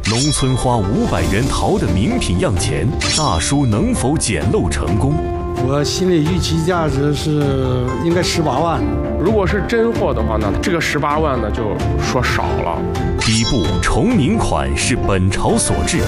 农村花500元淘的名品样钱，大叔能否捡漏成功？ 我心里预期价值是应该18万。 如果是真货的话呢，这个18万呢就说少了。 第一步，重名款是本朝所制，